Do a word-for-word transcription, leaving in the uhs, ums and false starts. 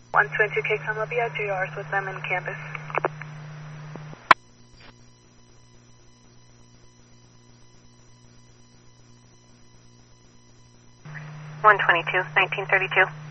one twenty-two K Columbia, two hours with them in campus. one twenty-two, nineteen thirty-two.